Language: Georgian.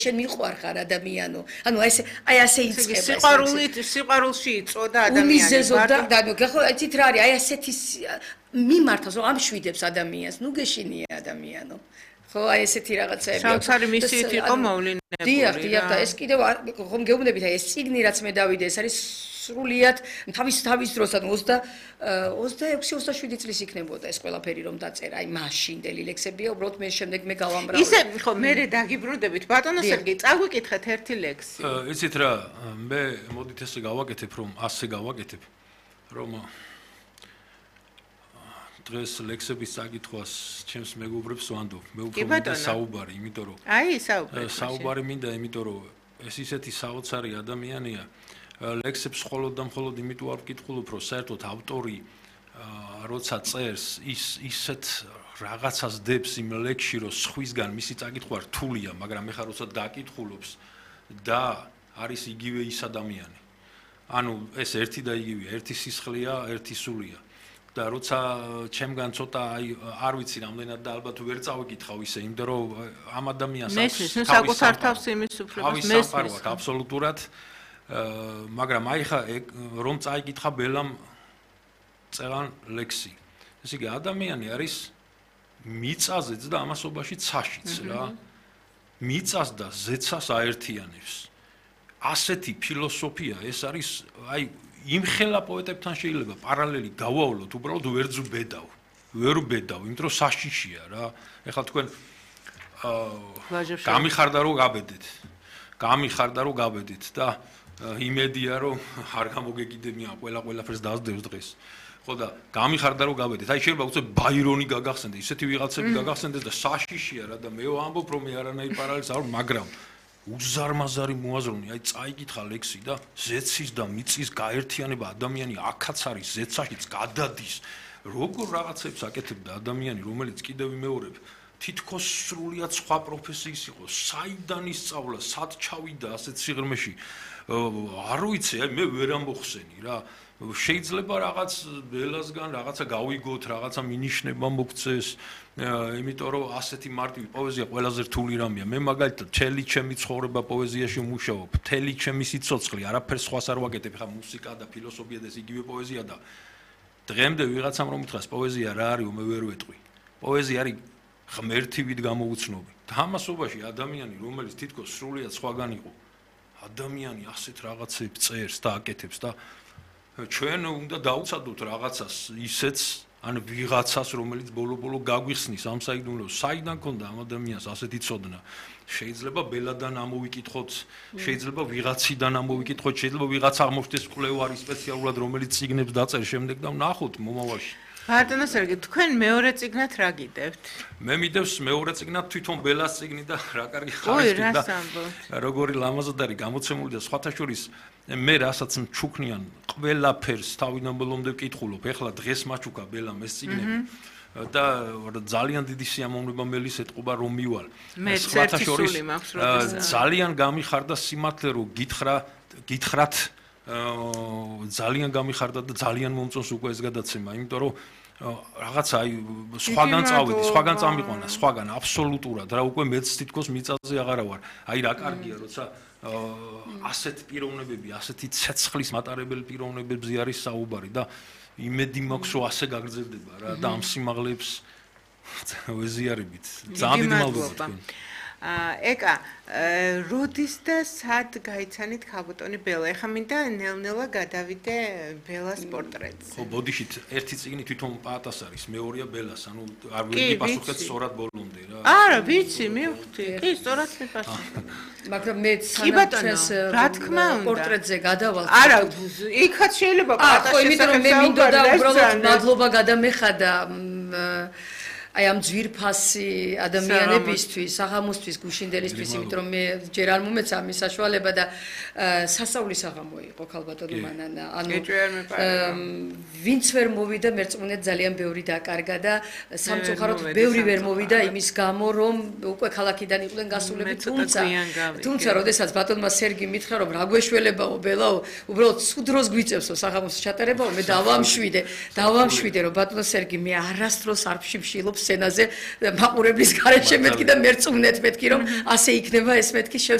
შენ მიყვარხარ ადამიანო. ანუ აი ასე იწყება. სიყვარულში იწოდა ადამიანი. ანუ გახო იცით რა არის? აი ასეთი მიმართავს, რომ ამშვიდებს ადამიანს, ნუ გეშინია ადამიანო. ხო, აი ესეთი რაღაცები. სამსარი მისიით იყო მოვლენები. დიახ, და ეს კიდევ ხომ გეუბნებით, აი ეს ციგნი რაც მე დავიდე, ეს არის სრულიად თავის დროს, ანუ 26-27 წლის იქნებოდა ეს ყველაფერი რომ დაწერა, აი მაშინდელი ლექსებია, უბრალოდ მე შემდეგ მე გავამბრავ. ისე ხო მე დაგიბრუნდებით, ბატონო სერგი, წაგვიკითხეთ ერთი ლექსი. იცით რა, მე მოდით ესე გავაკეთებ, რომ ასე გავაკეთებ, რომ დღეს ლექსების საკითხვას ჩემს მეგობრებს ვანდობ. მე უფრო მინდა საუბარი, იმიტომ რომ საუბარი მინდა, იმიტომ რომ ეს ისეთი საოცარი ადამიანია. ლექსებს მხოლოდ და მხოლოდ იმიტომ არ ვკითხულობ, რომ საერთოდ ავტორი როცა წერს, ისეთ რაღაცას დებს იმ ლექსში, რომ სხვისგან მისი წაკითხვა რთულია, მაგრამ ეხლა როცა დაკითხულობს და არის იგივე ის ადამიანი. ანუ ეს ერთი და იგივეა, ერთი სისხლია, ერთი სულია. და როცა ჩემგან ცოტა აი არ ვიცი რამდენად და ალბათ ვერ წავიკითხავ ისე, იმიტომ რომ ამ ადამიანს მესმის საკუთარ თავს იმის უფლებას მესმის აბსოლუტურად მაგრამ აი ხა რომ წაიკითხა ბელამ წერან ლექსი. ესე იგი ადამიანი არის მიწაზეც და ამასობაში ცაშიც რა. მიწას და ზეცას აერთიანებს. ასეთი ფილოსოფია ეს არის აი იმ ხელა პოეტებთან შეიძლება პარალელი გავავლოთ, უბრალოდ ვერ ბედავ, იმიტომ რომ საშიშია რა. ეხლა თქვენ გამიხარდა რომ გაბედეთ და იმედია რომ არ გამოგეკიდებია ყველაფერს დაძდევს დღეს. ხო და გამიხარდა რომ გაბედეთ. აი შეიძლება უცებ ბაირონი გაგახსენდე, ისეთი ვიღაცები გაგახსენდეს და საშიშია რა და მე ვამბობ რომ მე არანაირ პარალელს არ მაგრამ უზარმაზარი მოაზროვნე, აი წაიკითხა ლექსი და ზეცის და მიწის გაერთიანება ადამიანი აქაც არის ზეცაშიც გადადის. როგორ რაღაცებს აკეთებდა ადამიანი, რომელიც კიდევ ვიმეორებ, თითქოს სრულიად სხვა პროფესიის იყო, საიდან ისწავლა, სად ჩავიდა ასეთ სიღრმეში. არ ვიცი, აი მე ვერ ამბოხსენი რა. შეიძლება რაღაც ბელასგან რაღაცა გავიგოთ, რაღაცა მინიშნება მოგწეს, იმიტომ რომ ასეთი მარტივი პოეზია ყველაზე რთული რამეა. მე მაგალითად მთელი ჩემი ცხოვრება პოეზიაში ვმუშაობ, მთელი ჩემი სიცოცხლე, არაფერს სხვას არ ვაკეთებ, ხა მუსიკა და ფილოსოფია და ეს იგივე პოეზია და დღემდე ვიღაცამ რომ უთხრას პოეზია რა არის, მე ვერ ვეტყვი. პოეზია არის ღმერთივით გამოუცნობი. თამასობაში ადამიანი, რომელიც თითქოს სრულიად სხვაგან იყო, ადამიანი ასეთ რაღაცებს წერს და აკეთებს და ჩვენ უნდა დავუცადოთ რაღაცას ისეც ან ვიღაცას რომელიც ბოლო-ბოლო გაგვიხსნის ამ საიდუმლოს საიდან ქონდა ამ ადამიანს ასეთი ცოდნა შეიძლება ბელადან ამოვიკითხოთ შეიძლება ვიღაციდან ამოვიკითხოთ შეიძლება ვიღაც აღმოჩნდეს კვლევარი სპეციალურად რომელიც წიგნებს დაწერს შემდეგ და ვნახოთ მომავალში ბატონო სერგი თქვენ მეორე წიგნად რა გიდევთ მე მიდევს მეორე წიგნად თვითონ ბელას წიგნი და რა კარგი ხარისხი და როგორი ლამაზად არის გამოცემული და სხვათა შორის მე რასაც მჩუქნიან ყველაფერს თავიდან ბოლომდე ვკითხულობ ეხლა დღეს მაჩუქა ბელამ ეს წიგნები და ძალიან დიდი სიამოვნება მელის ეთყობა რომ მივალ სხვათა შორის ძალიან გამიხარდა სიმართლე რომ გითხრათ ძალიან გამიხარდა და ძალიან მომწონს უკვე ეს გადაცემა იმიტომ რომ რაღაცა აი სხვაგან წავედი სხვაგან წამიყვანა სხვაგან აბსოლუტურად რა უკვე მეც თითქოს მიწაზე აღარა ვარ აი რა კარგია როცა ასეთ პიროვნებები ასეთი ცეცხლის მატარებელი პიროვნებებზე არის საუბარი და იმედი მაქვს რომ ასე გაგრძელდება რა და ამ სიმაღლეებს ვეზიარებით ძალიან დიდი მადლობა თქვენ ეკა როდის და სად გაიცანით ქალბატონი ბელა? ეხა მინდა ნელ-ნელა გადავიდე ბელას პორტრეტზე. ხო, ბოდიშით ერთი წიგნი თვითონ პაატას არის, მეორეა ბელას, ანუ არ ვიგებ პასუხეთ სწორად ბოლომდე რა. არა, ვიცი, მივხვდი. კი, სწორად მიფასუხე. მაგრამ მე სანამ რა თქმა უნდა პორტრეტზე გადავალ. არა, იქაც შეიძლება პაატას შესახებ იმიტომ რომ მე მინდოდა უბრალოდ მადლობა გადამეხადა აი ამ ძვირფასი ადამიანებისთვის, საღამოსთვის, გუშინდელისთვის, იმიტომ რომ მე ჯერ არ მომეცა ამის საშუალება და სასწაულის საღამო იყო ქალბატონო მანანა. ანუ ვინც ვერ მოვიდა, მერწმუნედ ძალიან ბევრი დაკარგა და სამწუხაროდ ბევრი ვერ მოვიდა იმის გამო, რომ უკვე ქალაქიდან იყვნენ გასულები, თუმცა როდესაც ბატონმა სერგი მითხრა, რომ რა გვეშველებაო ბელაო, უბრალოდ სულ დროს გვიწევსო საღამოს ჩატარებაო, მე დავამშვიდე, რომ ბატონო სერგი მე არასდროს არ ფშიფშილობს სცენაზე მაყურებლის გარეშე მეთქი და მერწუნეთ მეთქი რომ ასე იქნება ეს მეთქი